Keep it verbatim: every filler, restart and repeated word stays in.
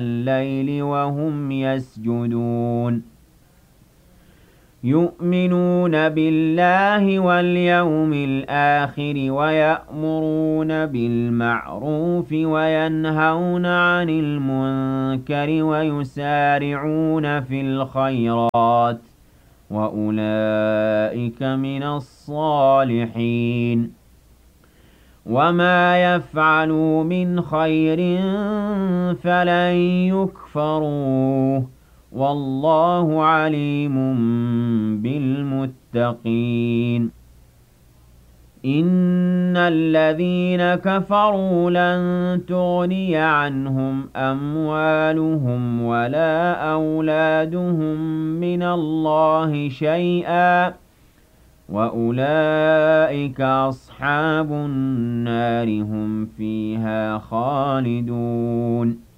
الليل وهم يسجدون يؤمنون بالله واليوم الآخر ويأمرون بالمعروف وينهون عن المنكر ويسارعون في الخيرات وأولئك من الصالحين وما يفعلوا من خير فلن يكفروه والله عليم بالمتقين إن الذين كفروا لن تغني عنهم أموالهم ولا أولادهم من الله شيئا وأولئك أصحاب النار هم فيها خالدون